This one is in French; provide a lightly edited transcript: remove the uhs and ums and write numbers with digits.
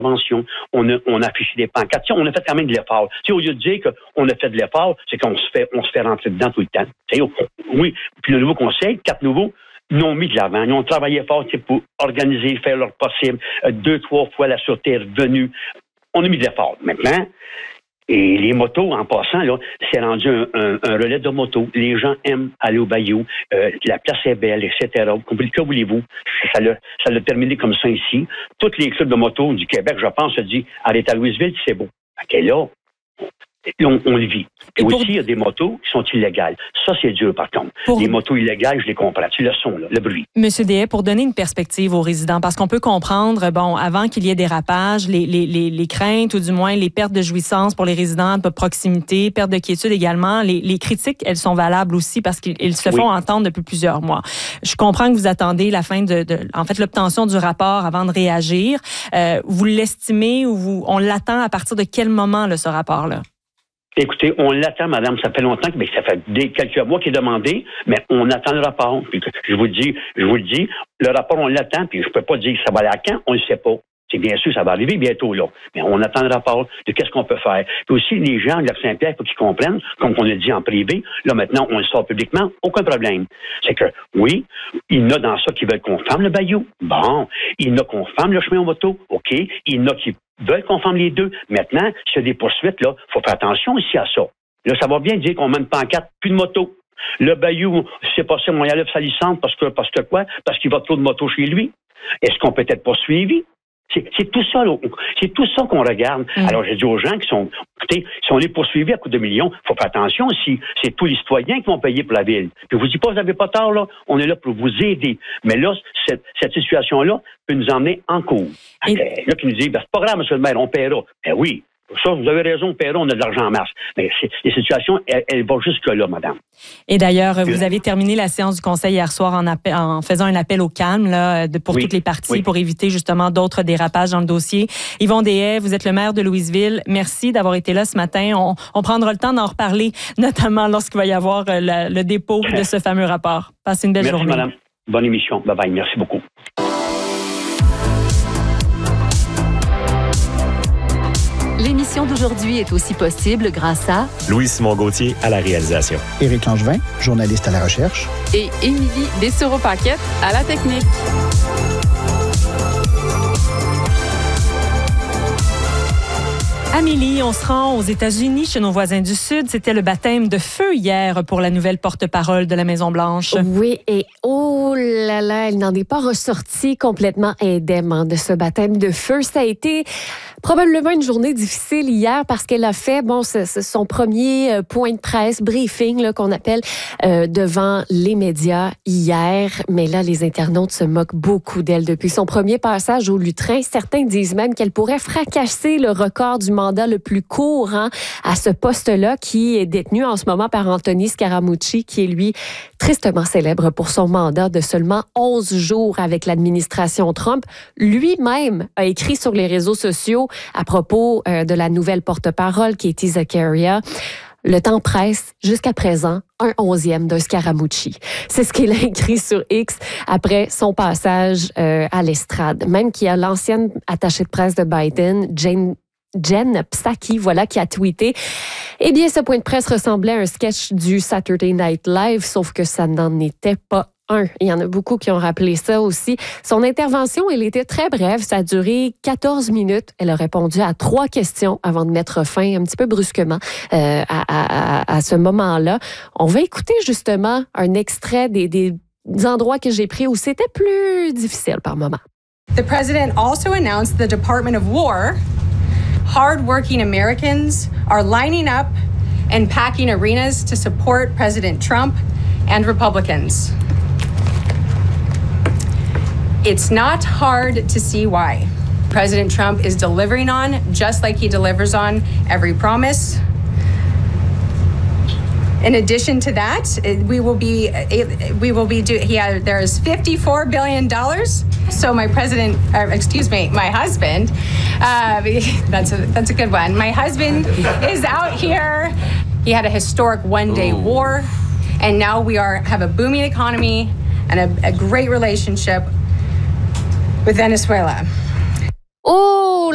on a affiché des pancartes. On a fait quand même de l'effort. Au lieu de dire qu'on a fait de l'effort, c'est qu'on se fait rentrer dedans tout le temps. Oui. Puis le nouveau conseil, 4 nouveaux, n'ont mis de l'avant. Ils ont travaillé fort pour organiser, faire leur possible. 2-3 fois, la sûreté est revenue. On a mis de l'effort. Maintenant, et les motos, en passant, là, c'est rendu un relais de moto. Les gens aiment aller au Bayou. La place est belle, etc. Que voulez-vous? Ça l'a terminé comme ça ici. Tous les clubs de moto du Québec, je pense, se disent arrête à Louisville, c'est beau. OK, là, on le vit. Et aussi, il y a des motos qui sont illégales. Ça, c'est dur, par contre. Les motos illégales, je les comprends. C'est le son, là, le bruit. Monsieur Deshaies, pour donner une perspective aux résidents, parce qu'on peut comprendre, avant qu'il y ait des rapages, les craintes, ou du moins les pertes de jouissance pour les résidents de proximité, perte de quiétude également, les critiques, elles sont valables aussi parce qu'ils se font entendre depuis plusieurs mois. Je comprends que vous attendez la fin en fait, l'obtention du rapport avant de réagir. Vous l'estimez ou on l'attend à partir de quel moment, là, ce rapport-là? Écoutez, on l'attend, madame. Ça fait longtemps, mais ça fait quelques mois qu'il est demandé, mais on attend le rapport. Puis, je vous le dis, le rapport, on l'attend, puis je peux pas dire que ça va aller à quand, on le sait pas. C'est bien sûr, ça va arriver bientôt, là. Mais on attend le rapport de qu'est-ce qu'on peut faire. Puis aussi, les gens de Lac-Saint-Pierre, il faut qu'ils comprennent, comme on a dit en privé, là, maintenant, on le sort publiquement, aucun problème. C'est que, oui, il y en a dans ça qui veulent qu'on ferme le Bayou. Bon. Il y en a qu'on ferme le chemin en moto. OK. Il y en a qui veulent qu'on ferme les deux. Maintenant, s'il y a des poursuites, là, faut faire attention ici à ça. Là, ça va bien dire qu'on met une pancarte, plus de moto. Le Bayou, c'est possible, on y enlève sa licence parce que quoi? Parce qu'il va trop de motos chez lui. Est-ce qu'on peut être poursuivi? C'est tout ça, là. C'est tout ça qu'on regarde. Alors, j'ai dit aux gens écoutez, si on est poursuivis à coups de millions, il faut faire attention aussi. C'est tous les citoyens qui vont payer pour la ville. Puis, vous dites pas, vous n'avez pas tort, là. On est là pour vous aider. Mais là, cette situation-là peut nous emmener en cours. Là, qui nous dit, c'est pas grave, monsieur le maire, on paiera. Ben oui. Ça, vous avez raison, on a de l'argent en masse. Mais les situations, elles vont jusque-là, madame. Et d'ailleurs, vous avez terminé la séance du Conseil hier soir en faisant un appel au calme là, pour toutes les parties, pour éviter justement d'autres dérapages dans le dossier. Yvon Deshaies, vous êtes le maire de Louisville. Merci d'avoir été là ce matin. On prendra le temps d'en reparler, notamment lorsqu'il va y avoir le dépôt de ce fameux rapport. Passez une belle journée. Merci, madame. Bonne émission. Bye-bye. Merci beaucoup. L'émission d'aujourd'hui est aussi possible grâce à Louis-Simon Gauthier à la réalisation. Éric Langevin, journaliste à la recherche. Et Émilie Dessureau-Paquette à la technique. Amélie, on se rend aux États-Unis chez nos voisins du Sud. C'était le baptême de feu hier pour la nouvelle porte-parole de la Maison-Blanche. Oui, et oh là là, elle n'en est pas ressortie complètement indemne de ce baptême de feu. Ça a été probablement une journée difficile hier parce qu'elle a fait son premier point de presse, briefing là, qu'on appelle devant les médias hier. Mais là, les internautes se moquent beaucoup d'elle depuis son premier passage au lutrin. Certains disent même qu'elle pourrait fracasser le record du mandat le plus court à ce poste-là qui est détenu en ce moment par Anthony Scaramucci, qui est lui tristement célèbre pour son mandat de seulement 11 jours avec l'administration Trump. Lui-même a écrit sur les réseaux sociaux à propos de la nouvelle porte-parole, Katie Zakaria. Le temps presse, jusqu'à présent, un 11e d'un Scaramucci. C'est ce qu'il a écrit sur X après son passage à l'estrade. Même qu'il y a l'ancienne attachée de presse de Biden, Jen Psaki, qui a tweeté « Eh bien, ce point de presse ressemblait à un sketch du Saturday Night Live, sauf que ça n'en était pas un. » Il y en a beaucoup qui ont rappelé ça aussi. Son intervention, elle était très brève. Ça a duré 14 minutes. Elle a répondu à 3 questions avant de mettre fin un petit peu brusquement à ce moment-là. On va écouter justement un extrait des endroits que j'ai pris où c'était plus difficile par moment. The president also announced the Department of War. Hard-working Americans are lining up and packing arenas to support President Trump and Republicans. It's not hard to see why. President Trump is delivering on, just like he delivers on, every promise. In addition to that, there is $54 billion. So my husband, that's a good one. My husband is out here. He had a historic one-day war, and now we have a booming economy and a great relationship with Venezuela.